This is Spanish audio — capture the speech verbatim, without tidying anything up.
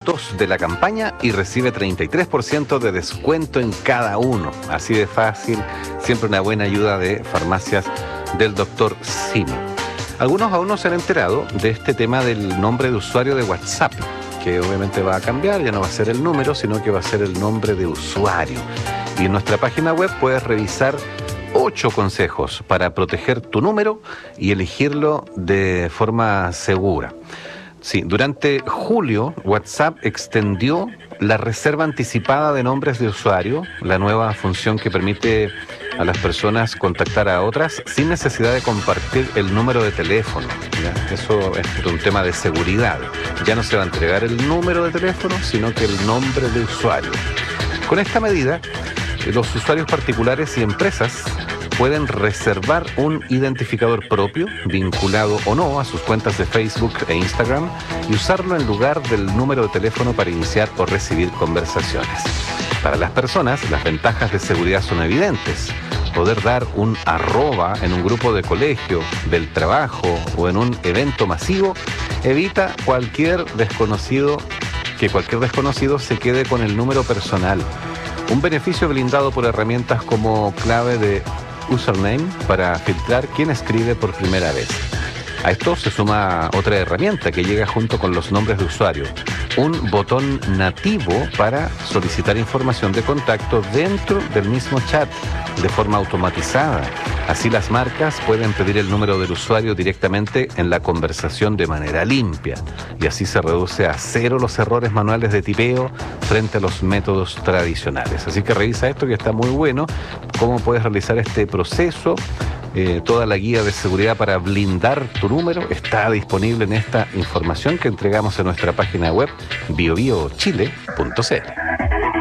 dos de la campaña y recibe treinta y tres por ciento de descuento en cada uno. Así de fácil, siempre una buena ayuda de farmacias del doctor Simi. Algunos aún no se han enterado de este tema del nombre de usuario de WhatsApp, que obviamente va a cambiar, ya no va a ser el número, sino que va a ser el nombre de usuario. Y en nuestra página web puedes revisar ocho consejos para proteger tu número y elegirlo de forma segura. Sí, durante julio, WhatsApp extendió la reserva anticipada de nombres de usuario, la nueva función que permite a las personas contactar a otras sin necesidad de compartir el número de teléfono, ¿ya? Eso es un tema de seguridad. Ya no se va a entregar el número de teléfono, sino que el nombre de usuario. Con esta medida, los usuarios particulares y empresas pueden reservar un identificador propio, vinculado o no a sus cuentas de Facebook e Instagram, y usarlo en lugar del número de teléfono para iniciar o recibir conversaciones. Para las personas, las ventajas de seguridad son evidentes. Poder dar un arroba en un grupo de colegio, del trabajo o en un evento masivo evita cualquier desconocido, que cualquier desconocido se quede con el número personal. Un beneficio blindado por herramientas como clave de username para filtrar quién escribe por primera vez. A esto se suma otra herramienta que llega junto con los nombres de usuario, un botón nativo para solicitar información de contacto dentro del mismo chat de forma automatizada. Así las marcas pueden pedir el número del usuario directamente en la conversación de manera limpia, y así se reduce a cero los errores manuales de tipeo frente a los métodos tradicionales. Así que revisa esto, que está muy bueno, cómo puedes realizar este proceso. Eh, toda la guía de seguridad para blindar tu número está disponible en esta información que entregamos en nuestra página web bio bio chile punto c l.